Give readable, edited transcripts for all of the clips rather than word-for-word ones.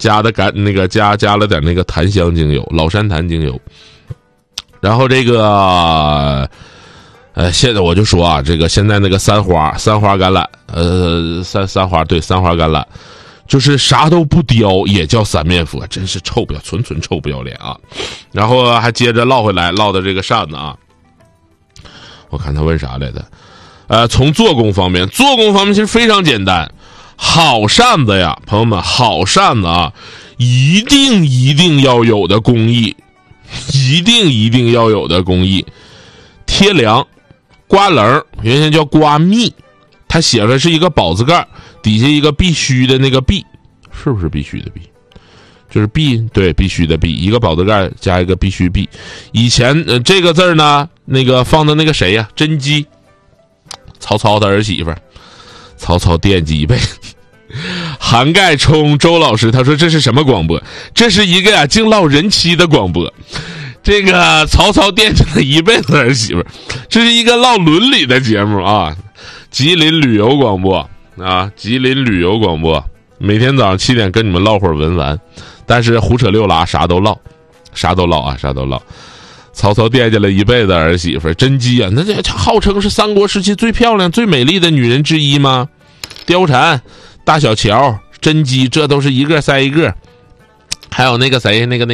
加了点那个檀香精油，老山檀精油。然后这个现在我就说啊，这个现在那个三花橄榄，三花橄榄，就是啥都不雕也叫三面佛，真是纯臭不要脸啊！然后还接着唠回来，唠的这个扇子啊，我看他问啥来的？从做工方面其实非常简单，好扇子呀，朋友们，好扇子啊，一定要有的工艺，一定要有的工艺，贴梁。刮棱原先叫刮蜜，它写的是一个宝字盖，底下一个必须的那个必，是不是必须的必？就是必，对，必须的必，一个宝字盖加一个必须必。以前这个字呢，那个放的那个谁呀，甄姬，曹操的儿媳妇，曹操惦记一辈子。涵盖冲周老师他说这是什么广播？这是一个净唠人妻的广播。这个曹操惦记了一辈子儿媳妇，这是一个唠伦理的节目啊！吉林旅游广播啊，吉林旅游广播，每天早上7点跟你们唠会儿文玩，但是胡扯六拉啥都唠啊，啥都唠。曹操惦记了一辈子儿媳妇甄姬啊，那这号称是三国时期最漂亮、最美丽的女人之一吗？貂蝉、大小乔、甄姬，这都是一个赛一个。还有那个谁，那个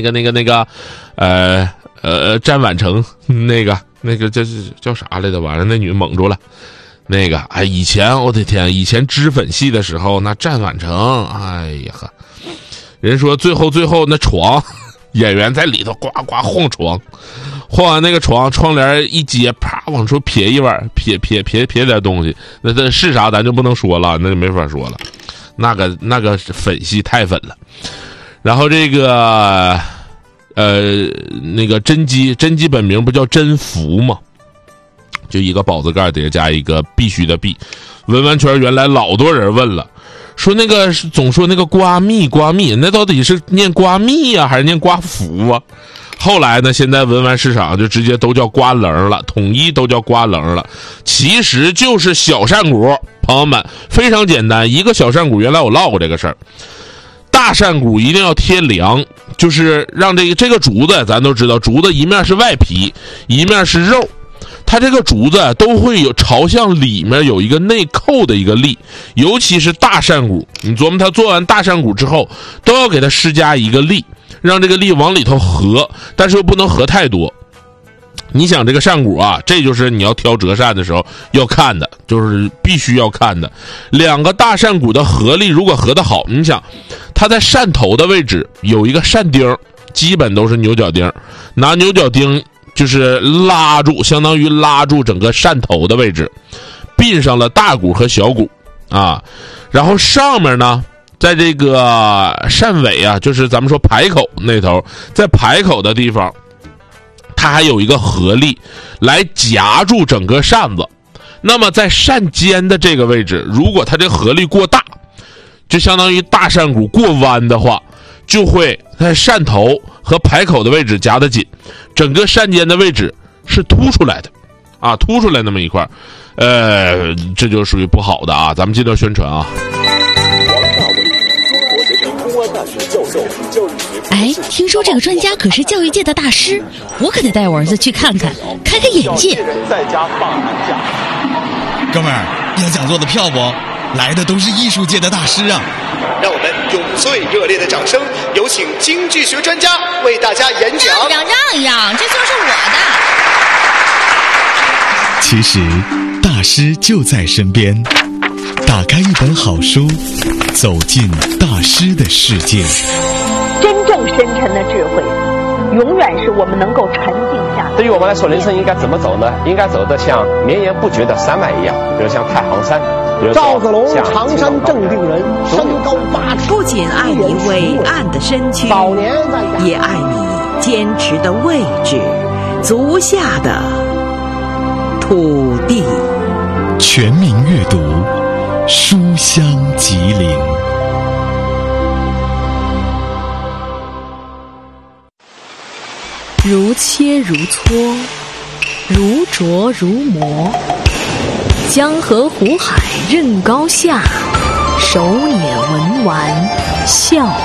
詹婉成，那个这是叫啥来的？完了，那女蒙住了。那个以前我的天，以前脂粉戏的时候，那詹婉成，哎呀呵，人说最后那床，演员在里头呱呱晃床，晃完那个窗帘一揭，啪往出撇一碗，撇点东西，那是啥咱就不能说了，那就没法说了。那个粉戏太粉了。然后这个那个甄姬本名不叫甄宓吗？就一个宝字盖底下加一个必须的必。文玩圈原来老多人问了，说那个总说那个刮蜜，那到底是念刮蜜啊还是念刮宓啊？后来呢，现在文玩市场就直接都叫刮棱了，统一都叫刮棱了。其实就是小扇骨，朋友们，非常简单，一个小扇骨，原来我唠过这个事儿。大扇骨一定要贴梁，就是让这个竹子，咱都知道，竹子一面是外皮，一面是肉，它这个竹子都会有朝向里面有一个内扣的一个力，尤其是大扇骨，你琢磨它做完大扇骨之后，都要给它施加一个力，让这个力往里头合，但是又不能合太多。你想这个扇骨啊，这就是你要挑折扇的时候要看的，就是必须要看的。两个大扇骨的合力如果合得好，你想它在扇头的位置有一个扇钉，基本都是牛角钉，拿牛角钉就是拉住，相当于拉住整个扇头的位置，并上了大骨和小骨啊。然后上面呢，在这个扇尾啊，就是咱们说排口那头，在排口的地方它还有一个合力来夹住整个扇子。那么在扇尖的这个位置，如果它这合力过大，就相当于大扇骨过弯的话，就会在扇头和排口的位置夹得紧，整个扇尖的位置是凸出来的啊，凸出来那么一块，这就属于不好的啊。咱们接着宣传啊。 哎，听说这个专家可是教育界的大师，我可得带我儿子去看看，开开眼界。 在家放寒假， 哥们儿，要讲座的票不？来的都是艺术界的大师啊！ 让我们用最热烈的掌声，有请京剧学专家为大家演讲。 让一让，这就是我的。 其实，大师就在身边。打开一本好书，走进大师的世界。 真正深沉的智慧，永远是我们能够沉静下来。 对于我们来说，人生应该怎么走呢？应该走得像绵延不绝的山脉一样，比如像太行山，比如赵子龙常山正定人，身高8尺， 不仅爱你伟岸的身躯， 早年也爱你坚持的位置，足下的土地。 全民阅读，书香吉林。 如切如磋，如琢如磨，江河湖海任高下，手捻文玩笑